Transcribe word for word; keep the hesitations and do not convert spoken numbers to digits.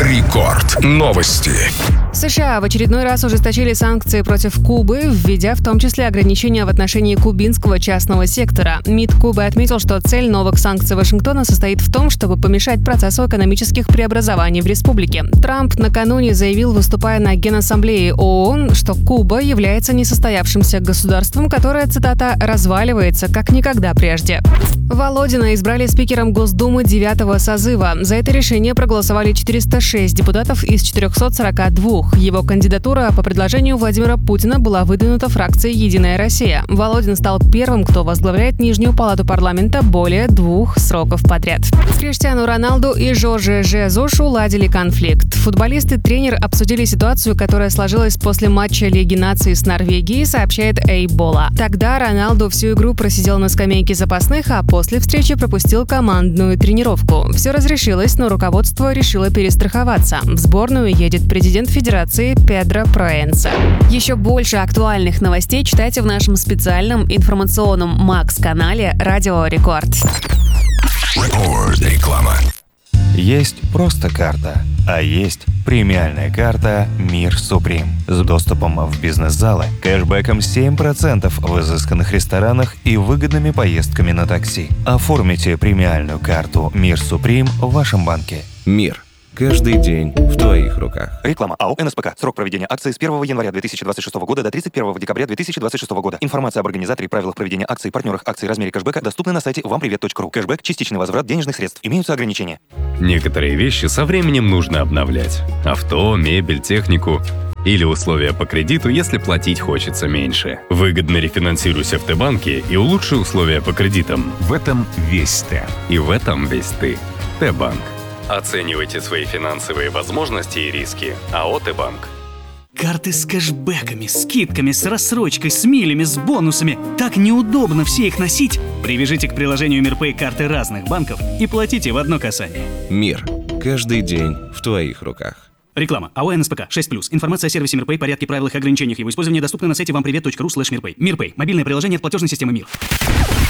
Рекорд. Новости. США в очередной раз ужесточили санкции против Кубы, введя в том числе ограничения в отношении кубинского частного сектора. МИД Кубы отметил, что цель новых санкций Вашингтона состоит в том, чтобы помешать процессу экономических преобразований в республике. Трамп накануне заявил, выступая на Генассамблее ООН, что Куба является несостоявшимся государством, которое, цитата, «разваливается как никогда прежде». Володина избрали спикером Госдумы девятого созыва. За это решение проголосовали четыреста шесть депутатов из четырехсот сорока двух. Его кандидатура по предложению Владимира Путина была выдвинута фракцией «Единая Россия». Володин стал первым, кто возглавляет Нижнюю палату парламента более двух сроков подряд. Криштиану Роналду и Жорже Жезус уладили конфликт. Футболист и тренер обсудили ситуацию, которая сложилась после матча Лиги наций с Норвегией, сообщает Эйбола. Тогда Роналду всю игру просидел на скамейке запасных, а после встречи пропустил командную тренировку. Все разрешилось, но руководство решило перестраховаться. В сборную едет президент Федерации Педро Проэнса. Еще больше актуальных новостей читайте в нашем специальном информационном Макс-канале «Радио Рекорд». Реклама. Есть просто карта, а есть премиальная карта «Мир Суприм» с доступом в бизнес-залы, кэшбэком семь процентов в изысканных ресторанах и выгодными поездками на такси. Оформите премиальную карту «Мир Суприм» в вашем банке. Мир. Каждый день в твоих руках. Реклама АО «эн эс пэ ка». Срок проведения акции с первого января две тысячи двадцать шестого года до тридцать первого декабря две тысячи двадцать шестого года. Информация об организаторе, правилах проведения акций, партнерах акций и размере кэшбэка доступна на сайте вам привет точка ру. Кэшбэк – частичный возврат денежных средств. Имеются ограничения. Некоторые вещи со временем нужно обновлять. Авто, мебель, технику. Или условия по кредиту, если платить хочется меньше. Выгодно рефинансируйся в Т-банке и улучши условия по кредитам. В этом весь Т. И в этом весь ты. Т-банк. Оценивайте свои финансовые возможности и риски. АО «Т-банк». Карты с кэшбэками, скидками, с рассрочкой, с милями, с бонусами. Так неудобно все их носить. Привяжите к приложению МирПэй карты разных банков и платите в одно касание. Мир. Каждый день в твоих руках. Реклама. АО «эн эс пэ ка» шесть плюс. Информация о сервисе МирПэй, порядке, правилах и ограничениях его использования доступна на сайте вам привет точка ру слэш мирпэй. МирПэй. Мобильное приложение от платежной системы МИР.